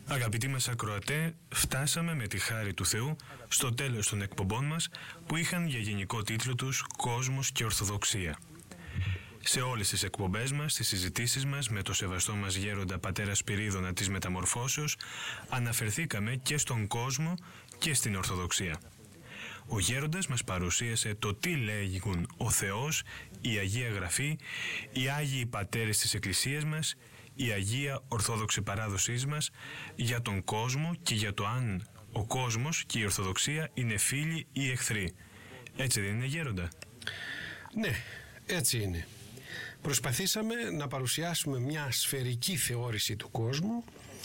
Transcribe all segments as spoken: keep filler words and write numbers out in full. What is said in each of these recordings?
Αγαπητοί μας ακροατέ, φτάσαμε με τη χάρη του Θεού στο τέλος των εκπομπών μας που είχαν για γενικό τίτλο τους «Κόσμος και Ορθοδοξία». Σε όλες τις εκπομπές μας, στις συζητήσεις μας με το σεβαστό μας γέροντα πατέρα Σπυρίδωνα της Μεταμορφώσεως, αναφερθήκαμε και στον κόσμο και στην Ορθοδοξία. Ο γέροντας μας παρουσίασε το τι λέγουν ο Θεός, η Αγία Γραφή, οι Άγιοι Πατέρες της Εκκλησίας μας, η Αγία Ορθόδοξη Παράδοσής μας για τον κόσμο και για το αν ο κόσμος και η Ορθοδοξία είναι φίλοι ή εχθροί. Έτσι δεν είναι, γέροντα? Ναι, έτσι είναι. Προσπαθήσαμε να παρουσιάσουμε μια σφαιρική θεώρηση του κόσμου,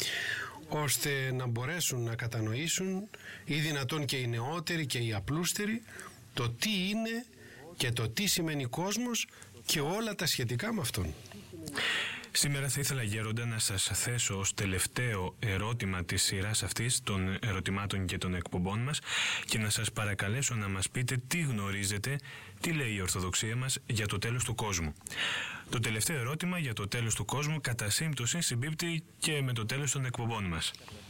ώστε να μπορέσουν να κατανοήσουν ή δυνατόν και οι νεότεροι και οι απλούστεροι το τι είναι και το τι σημαίνει κόσμος και όλα τα σχετικά με αυτόν. Σήμερα θα ήθελα, γέροντα, να σας θέσω ως τελευταίο ερώτημα της σειράς αυτής των ερωτημάτων και των εκπομπών μας και να σας παρακαλέσω να μας πείτε τι γνωρίζετε, τι λέει η Ορθοδοξία μας για το τέλος του κόσμου. Το τελευταίο ερώτημα για το τέλος του κόσμου κατά σύμπτωση συμπίπτει και με το τέλος των εκπομπών μας.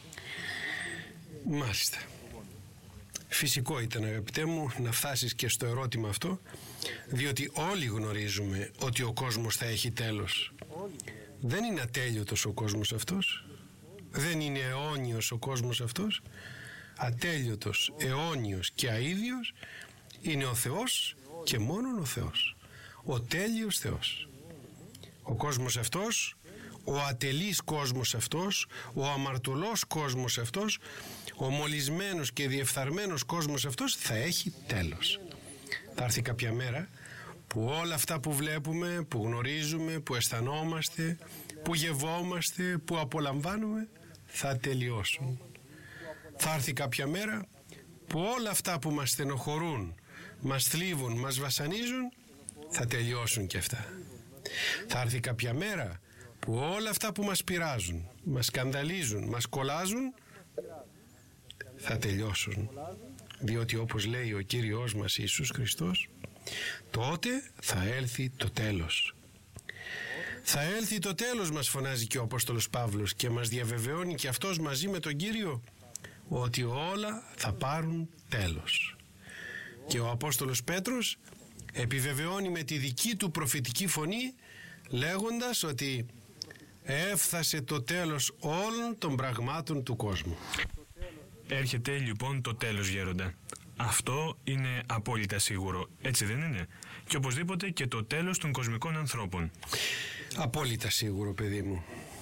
Μάλιστα. Φυσικό ήταν, αγαπητέ μου, να φτάσεις και στο ερώτημα αυτό, διότι όλοι γνωρίζουμε ότι ο κόσμος θα έχει τέλος. Δεν είναι ατέλειωτος ο κόσμος αυτός, δεν είναι αιώνιος ο κόσμος αυτός. Ατέλειωτος, αιώνιος και αίδιος είναι ο Θεός και μόνον ο Θεός, ο τέλειος Θεός. Ο κόσμος αυτός, ο ατελής κόσμος αυτός, ο αμαρτωλός κόσμος αυτός, ο μολυσμένος και διεφθαρμένος κόσμος αυτός θα έχει τέλος. Θα έρθει κάποια μέρα που όλα αυτά που βλέπουμε, που γνωρίζουμε, που αισθανόμαστε, που γευόμαστε, που απολαμβάνουμε θα τελειώσουν. Θα έρθει κάποια μέρα που όλα αυτά που μας στενοχωρούν, μας θλίβουν, μας βασανίζουν θα τελειώσουν και αυτά. Θα έρθει κάποια μέρα που όλα αυτά που μας πειράζουν, μας σκανδαλίζουν, μας κολλάζουν θα τελειώσουν, διότι όπως λέει ο Κύριος μας Ιησούς Χριστός, τότε θα έλθει το τέλος. Θα έλθει το τέλος, μας φωνάζει και ο Απόστολος Παύλος και μας διαβεβαιώνει και αυτός μαζί με τον Κύριο ότι όλα θα πάρουν τέλος. Και ο Απόστολος Πέτρος επιβεβαιώνει με τη δική του προφητική φωνή λέγοντας ότι έφτασε το τέλος όλων των πραγμάτων του κόσμου. Έρχεται λοιπόν το τέλος, γέροντα. Αυτό είναι απόλυτα σίγουρο, έτσι δεν είναι? Και οπωσδήποτε και το τέλος των κοσμικών ανθρώπων. Απόλυτα σίγουρο, παιδί μου.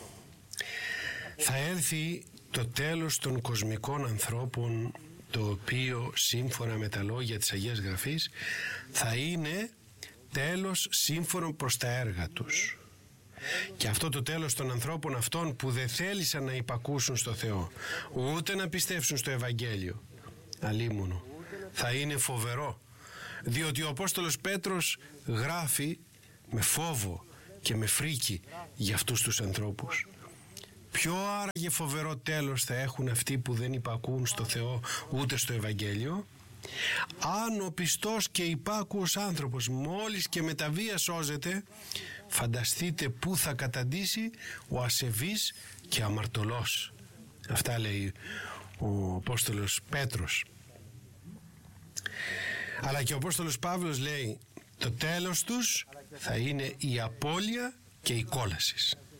Θα έρθει το τέλος των κοσμικών ανθρώπων, το οποίο σύμφωνα με τα λόγια της Αγίας Γραφής θα είναι τέλος σύμφωνο προς τα έργα τους. Και αυτό το τέλος των ανθρώπων αυτών που δεν θέλησαν να υπακούσουν στο Θεό, ούτε να πιστέψουν στο Ευαγγέλιο, αλίμονο, θα είναι φοβερό, διότι ο Απόστολος Πέτρος γράφει με φόβο και με φρίκη για αυτούς τους ανθρώπους. Ποιο άραγε φοβερό τέλος θα έχουν αυτοί που δεν υπακούν στο Θεό ούτε στο Ευαγγέλιο? Αν ο πιστός και υπάκουος άνθρωπος μόλις και με τα βία σώζεται, φανταστείτε πού θα καταντήσει ο ασεβής και αμαρτωλός. Αυτά λέει ο Απόστολος Πέτρος. Αλλά και ο Απόστολος Παύλος λέει το τέλος τους θα είναι η απώλεια και η κόλαση.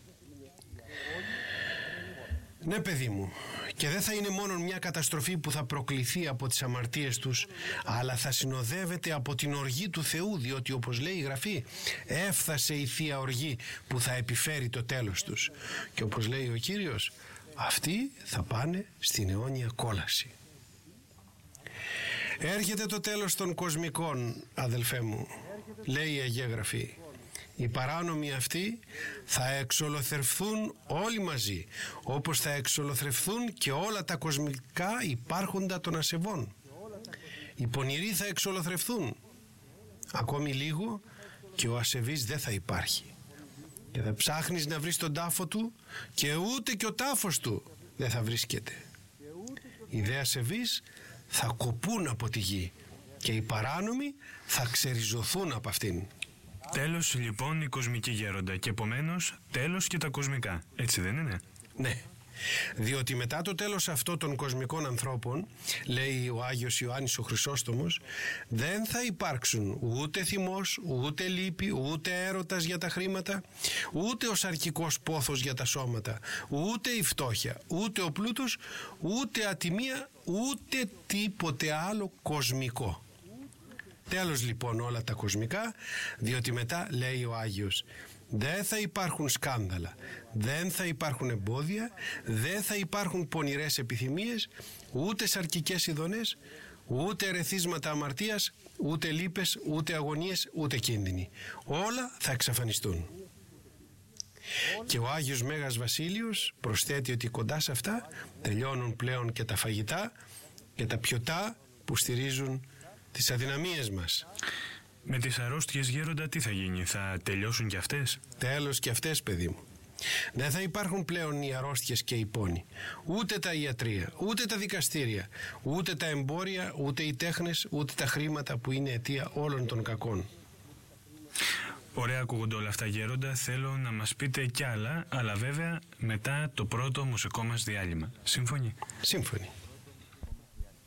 Ναι, παιδί μου, και δεν θα είναι μόνο μια καταστροφή που θα προκληθεί από τις αμαρτίες τους, αλλά θα συνοδεύεται από την οργή του Θεού, διότι όπως λέει η Γραφή, έφτασε η Θεία Οργή που θα επιφέρει το τέλος τους. Και όπως λέει ο Κύριος, αυτοί θα πάνε στην αιώνια κόλαση. Έρχεται το τέλος των κοσμικών, αδελφέ μου, λέει η Αγία Γραφή. Οι παράνομοι αυτοί θα εξολοθρευθούν όλοι μαζί, όπως θα εξολοθρευθούν και όλα τα κοσμικά υπάρχοντα των ασεβών. Οι πονηροί θα εξολοθρευθούν. Ακόμη λίγο και ο ασεβής δεν θα υπάρχει. Και θα ψάχνεις να βρεις τον τάφο του και ούτε και ο τάφος του δεν θα βρίσκεται. Οι δε ασεβείς θα κοπούν από τη γη και οι παράνομοι θα ξεριζωθούν από αυτήν. Τέλος λοιπόν η κοσμική, γέροντα, και επομένως τέλος και τα κοσμικά, έτσι δεν είναι? Ναι, Διότι μετά το τέλος αυτό των κοσμικών ανθρώπων, λέει ο Άγιος Ιωάννης ο Χρυσόστομος, δεν θα υπάρξουν ούτε θυμός, ούτε λύπη, ούτε έρωτας για τα χρήματα, ούτε ο σαρκικός πόθος για τα σώματα, ούτε η φτώχεια, ούτε ο πλούτος, ούτε ατιμία, ούτε τίποτε άλλο κοσμικό. Τέλος λοιπόν όλα τα κοσμικά, διότι μετά λέει ο Άγιος, δεν θα υπάρχουν σκάνδαλα, δεν θα υπάρχουν εμπόδια, δεν θα υπάρχουν πονηρές επιθυμίες, ούτε σαρκικές ειδονές, ούτε ερεθίσματα αμαρτίας, ούτε λύπες, ούτε αγωνίες, ούτε κίνδυνοι. Όλα θα εξαφανιστούν. Και ο Άγιος Μέγας Βασίλειος προσθέτει ότι κοντά σε αυτά τελειώνουν πλέον και τα φαγητά και τα πιωτά που στηρίζουν τις αδυναμίες μας. Με τις αρρώστιες, γέροντα, τι θα γίνει, θα τελειώσουν κι αυτές? Τέλος κι αυτές, παιδί μου. Δεν θα υπάρχουν πλέον οι αρρώστιες και οι πόνοι. Ούτε τα ιατρεία, ούτε τα δικαστήρια, ούτε τα εμπόρια, ούτε οι τέχνες, ούτε τα χρήματα που είναι αιτία όλων των κακών. Ωραία ακούγονται όλα αυτά, γέροντα. Θέλω να μας πείτε κι άλλα, αλλά βέβαια μετά το πρώτο μουσικό μας διάλειμμα. Σύμφωνοι? Σύμφωνοι.